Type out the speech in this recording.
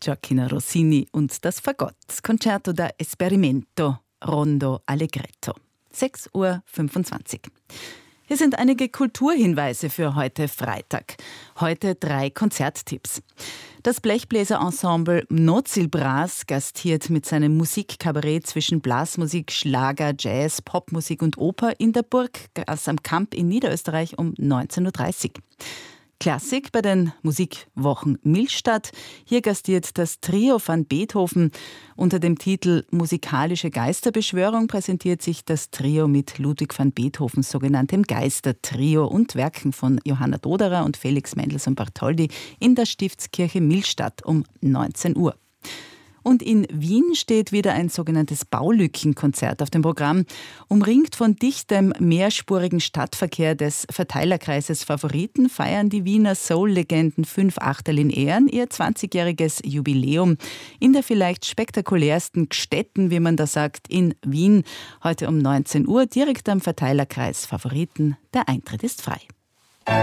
Gioacchino Rossini und das Fagott, Concerto da Esperimento, Rondo Allegretto. 6:25 Uhr. Hier sind einige Kulturhinweise für heute Freitag. Heute 3 Konzerttipps. Das Blechbläserensemble Mnozil-Bras gastiert mit seinem Musikkabarett zwischen Blasmusik, Schlager, Jazz, Popmusik und Oper in der Burg Gas am Kamp in Niederösterreich um 19:30 Uhr. Klassik bei den Musikwochen Millstatt. Hier gastiert das Trio van Beethoven. Unter dem Titel Musikalische Geisterbeschwörung präsentiert sich das Trio mit Ludwig van Beethovens sogenanntem Geistertrio und Werken von Johanna Doderer und Felix Mendelssohn Bartholdy in der Stiftskirche Millstatt um 19 Uhr. Und in Wien steht wieder ein sogenanntes Baulückenkonzert auf dem Programm. Umringt von dichtem, mehrspurigen Stadtverkehr des Verteilerkreises Favoriten feiern die Wiener Soul-Legenden 5 Achtel in Ehren ihr 20-jähriges Jubiläum in der vielleicht spektakulärsten Gstetten, wie man da sagt, in Wien. Heute um 19 Uhr direkt am Verteilerkreis Favoriten. Der Eintritt ist frei.